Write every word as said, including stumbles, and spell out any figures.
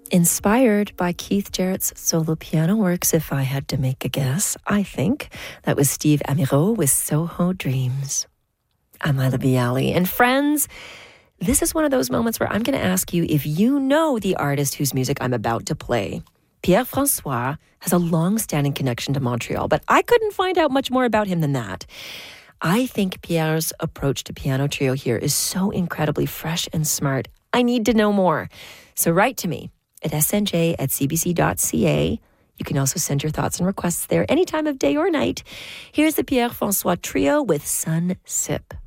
Inspired by Keith Jarrett's solo piano works, if I had to make a guess, I think. That was Steve Amirault with Soho Dreams. I'm Ila Bialy. And friends, this is one of those moments where I'm going to ask you if you know the artist whose music I'm about to play. Pierre François has a long-standing connection to Montreal, but I couldn't find out much more about him than that. I think Pierre's approach to piano trio here is so incredibly fresh and smart. I need to know more. So write to me at s n j at c b c dot c a. You can also send your thoughts and requests there any time of day or night. Here's the Pierre François Trio with Sun Sip.